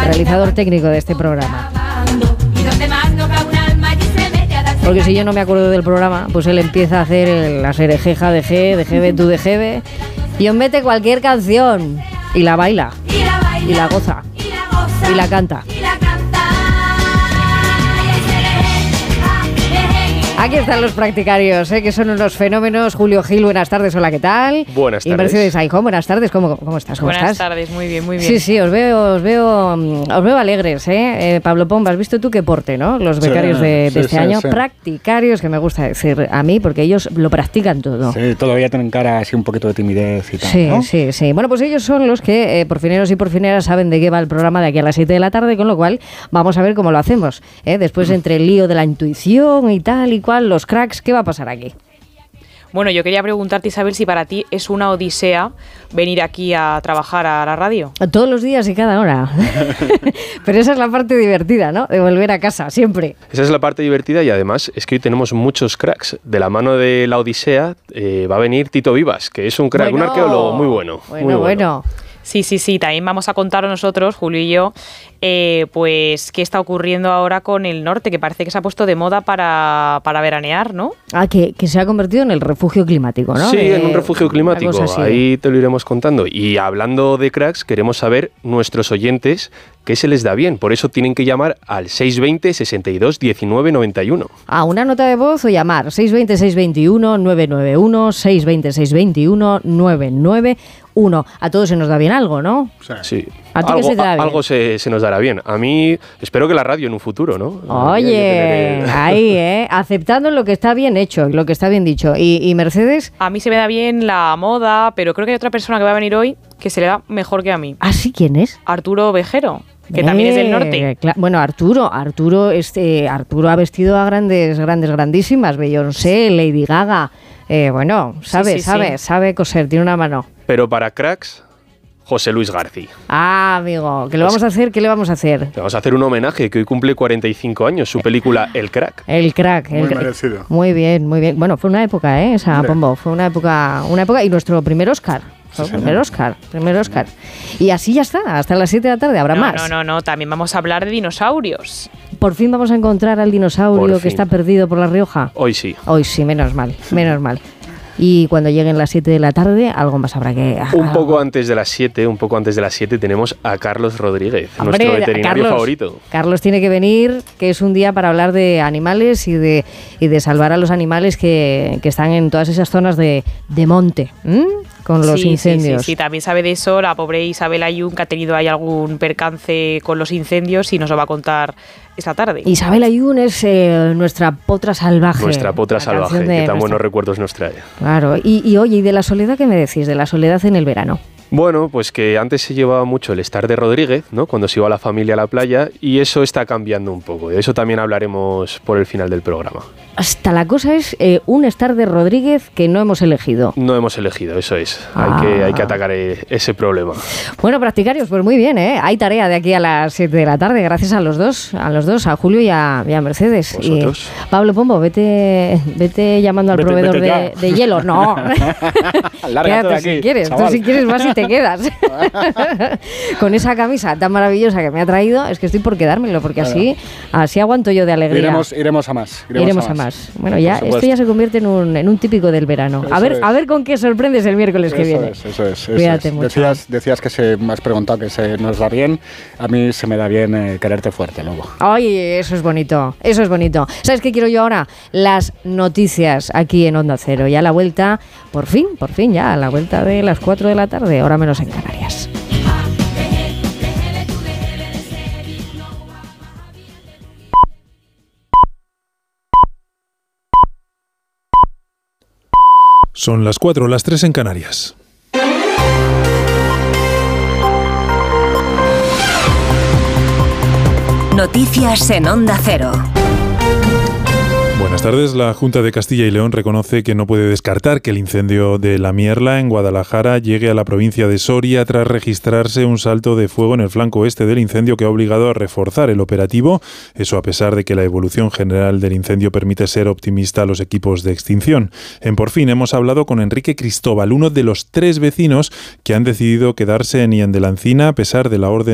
realizador técnico de este programa. Porque si yo no me acuerdo del programa, pues él empieza a hacer la serejeja de G, de GB, tú de GB, y os mete cualquier canción y la baila, y la goza, y la canta. Aquí están los practicarios, que son unos fenómenos. Julio Gil, buenas tardes, hola, ¿qué tal? Buenas tardes. Y Mercedes Aijón, buenas tardes, ¿cómo estás? Buenas tardes, muy bien, muy bien. Sí, os veo alegres, Pablo Pombo, has visto tú qué porte, ¿no? Los becarios de este año, practicarios, que me gusta decir a mí, porque ellos lo practican todo. Sí, todavía tienen cara así un poquito de timidez y tal, sí, ¿no? Sí. Bueno, pues ellos son los que, porfineros y porfineras, saben de qué va el programa de aquí a las 7 de la tarde, con lo cual vamos a ver cómo lo hacemos. Después, entre el lío de la intuición y tal y cual, los cracks, ¿qué va a pasar aquí? Bueno, yo quería preguntarte, Isabel, si para ti es una odisea venir aquí a trabajar a la radio. Todos los días y cada hora. Pero esa es la parte divertida, ¿no? De volver a casa, siempre. Esa es la parte divertida y además es que hoy tenemos muchos cracks. De la mano de la odisea va a venir Tito Vivas, que es un crack, un arqueólogo muy bueno. Bueno. Sí, también vamos a contar nosotros, Julio y yo, pues qué está ocurriendo ahora con el norte, que parece que se ha puesto de moda para veranear, ¿no? Que se ha convertido en el refugio climático, ¿no? Sí, en un refugio climático, ahí te lo iremos contando. Y hablando de cracks, queremos saber nuestros oyentes qué se les da bien, por eso tienen que llamar al 620 62 19 91. Una nota de voz o llamar 620 621 991, 620 621 991. A todos se nos da bien algo, ¿no? Sí. ¿A ti qué se te da bien? Algo se nos dará bien. A mí, espero que la radio en un futuro, ¿no? Oye, ahí, aceptando lo que está bien hecho, lo que está bien dicho. ¿Y Mercedes? A mí se me da bien la moda, pero creo que hay otra persona que va a venir hoy que se le da mejor que a mí. ¿Ah, sí? ¿Quién es? Arturo Vejero, que también es del norte. Bueno, Arturo ha vestido a grandísimas, Beyoncé, Lady Gaga. Sabe coser, tiene una mano. Pero para cracks, José Luis García. Amigo, ¿qué le vamos a hacer? Le vamos a hacer un homenaje, que hoy cumple 45 años, su película El Crack. Muy merecido. Muy bien. Bueno, fue una época, esa, Pombo. Fue una época y nuestro primer Oscar. Primer Oscar. Y así ya está, hasta las 7 de la tarde, habrá más. No, también vamos a hablar de dinosaurios. Por fin vamos a encontrar al dinosaurio que está perdido por La Rioja. Hoy sí, menos mal. Y cuando lleguen las 7 de la tarde, algo más habrá que... Un poco antes de las 7 tenemos a Carlos Rodríguez, nuestro veterinario favorito. Carlos tiene que venir, que es un día para hablar de animales y de salvar a los animales que están en todas esas zonas de monte, con los incendios. Sí, también sabe de eso la pobre Isabel Ayun, que ha tenido ahí algún percance con los incendios y nos lo va a contar esta tarde. Isabel Ayun es nuestra potra salvaje. Que tan buenos recuerdos nos trae. Claro, y oye, ¿y de la soledad qué me decís? De la soledad en el verano. Bueno, pues que antes se llevaba mucho el estar de Rodríguez, ¿no? Cuando se iba la familia a la playa, y eso está cambiando un poco. De eso también hablaremos por el final del programa. Hasta la cosa es un estar de Rodríguez que no hemos elegido. No hemos elegido, eso es. Hay que atacar ese problema. Bueno, practicarios, pues muy bien, Hay tarea de aquí a las 7 de la tarde, gracias a los dos, a Julio y a Mercedes. ¿Vosotros? Y Pablo Pombo, vete llamando al proveedor de hielo. No. Quédate si quieres. Chaval. Tú si quieres vas y te quedas. Con esa camisa tan maravillosa que me ha traído, es que estoy por quedármelo, porque así aguanto yo de alegría. Iremos a más. Bueno, esto ya se convierte en un típico del verano. A ver con qué sorprendes el miércoles que viene. Eso es. Cuídate mucho. Decías que me has preguntado que se nos da bien. A mí se me da bien quererte fuerte luego. Ay, eso es bonito. ¿Sabes qué quiero yo ahora? Las noticias aquí en Onda Cero. Ya a la vuelta, por fin, ya a la vuelta de las 4 de la tarde, hora menos en Canarias. Son las 4, las 3 en Canarias. Noticias en Onda Cero. Buenas tardes. La Junta de Castilla y León reconoce que no puede descartar que el incendio de La Mierla, en Guadalajara, llegue a la provincia de Soria tras registrarse un salto de fuego en el flanco este del incendio que ha obligado a reforzar el operativo. Eso a pesar de que la evolución general del incendio permite ser optimista a los equipos de extinción. En Por Fin hemos hablado con Enrique Cristóbal, uno de los 3 vecinos que han decidido quedarse en Iendelancina a pesar de la orden